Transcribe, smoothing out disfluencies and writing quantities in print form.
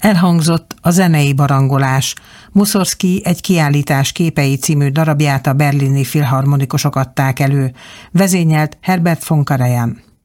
Elhangzott a zenei barangolás. Mussorgsky egy kiállítás képei című darabját a berlini filharmonikusok adták elő. Vezényelt Herbert von Karajan.